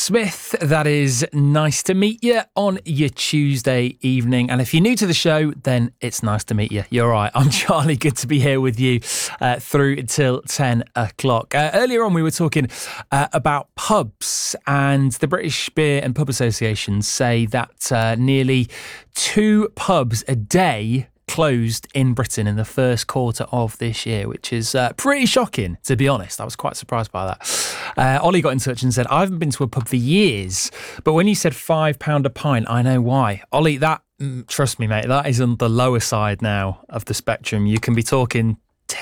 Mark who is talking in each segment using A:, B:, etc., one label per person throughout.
A: Smith, that is nice to meet you on your Tuesday evening. And if you're new to the show, then it's nice to meet you. You're right. I'm Charlie. Good to be here with you through till 10 o'clock. Earlier on, we were talking about pubs, and the British Beer and Pub Association say that nearly 2 pubs a day closed in Britain in the first quarter of this year, which is pretty shocking, to be honest. I was quite surprised by that. Ollie got in touch and said, I haven't been to a pub for years, but when you said £5 a pint, I know why. Ollie, that, trust me, mate, that is on the lower side now of the spectrum. You can be talking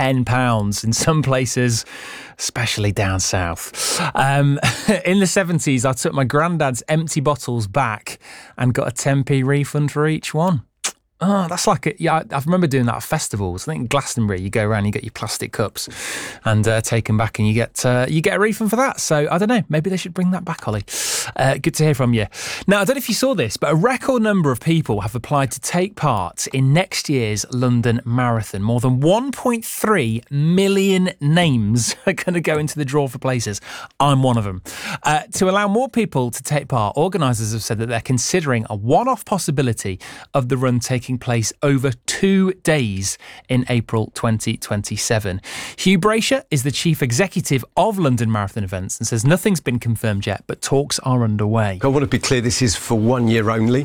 A: £10 in some places, especially down south. In the 70s, I took my granddad's empty bottles back and got a 10p refund for each one. Oh, that's like I remember doing that at festivals. I think in Glastonbury, you go around, you get your plastic cups and take them back, and you get a refund for that. So I don't know, maybe they should bring that back, Ollie. Good to hear from you. Now, I don't know if you saw this, but a record number of people have applied to take part in next year's London Marathon. More than 1.3 million names are going to go into the draw for places. I'm one of them. To allow more people to take part, organisers have said that they're considering a one-off possibility of the run taking place over 2 days in April 2027. Hugh Brasher is the chief executive of London Marathon Events and says nothing's been confirmed yet, but talks are underway.
B: I want to be clear, this is for 1 year only,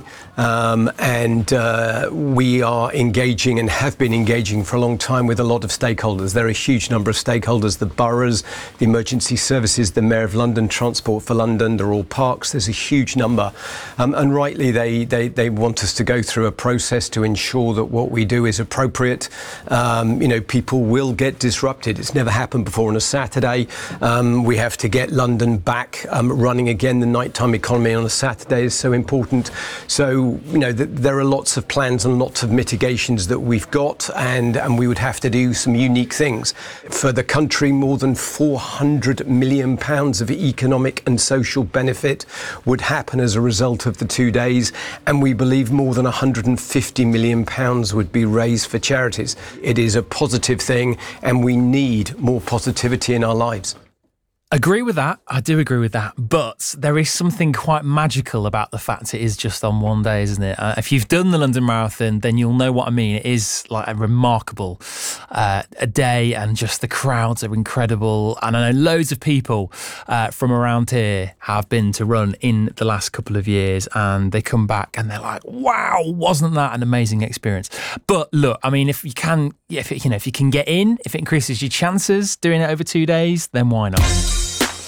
B: and we are engaging and have been engaging for a long time with a lot of stakeholders. There are a huge number of stakeholders: the boroughs, the emergency services, the Mayor of London, Transport for London, they're all parks. There's a huge number, and rightly they want us to go through a process to ensure that what we do is appropriate. People will get disrupted. It's never happened before on a Saturday. We have to get London back running again. The nighttime economy on a Saturday is so important. So, there are lots of plans and lots of mitigations that we've got, and we would have to do some unique things. For the country, more than £400 million of economic and social benefit would happen as a result of the 2 days, and we believe more than £150 million would be raised for charities. It is a positive thing, and we need more positivity in our lives.
A: Agree with that. I do agree with that. But there is something quite magical about the fact it is just on 1 day, isn't it? If you've done the London Marathon, then you'll know what I mean. It is like a remarkable a day, and just the crowds are incredible. And I know loads of people from around here have been to run in the last couple of years, and they come back and they're like, wow, wasn't that an amazing experience? But look, I mean, if you can get in, if it increases your chances doing it over 2 days, then why not?